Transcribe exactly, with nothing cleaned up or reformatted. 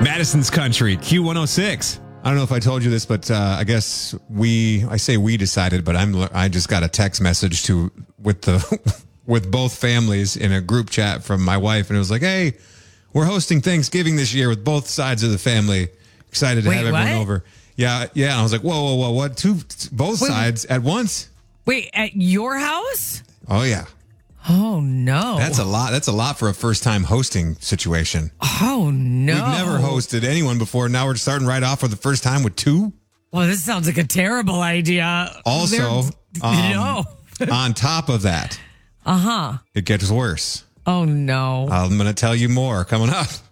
Madison's Country, Q one oh six. I don't know if I told you this, but uh, I guess we, I say we decided, but I'm, I just got a text message to, with the, with both families in a group chat from my wife. And it was like, hey, we're hosting Thanksgiving this year with both sides of the family. Excited to Wait, have everyone what? over. Yeah. Yeah. And I was like, whoa, whoa, whoa, what? Two, both Wait, sides at once? Wait, at your house? Oh yeah. Oh, no. That's a lot. That's a lot for a first time hosting situation. Oh, no. We've never hosted anyone before. Now we're starting right off for the first time with two. Well, this sounds like a terrible idea. Also, They're- um, no. on top of that, Uh-huh. it gets worse. Oh, no. I'm going to tell you more coming up.